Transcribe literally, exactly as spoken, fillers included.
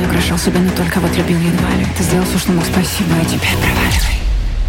украшал себя, но только вот любил едва ли. Ты сделал все, что мог, спасибо, а теперь проваливай.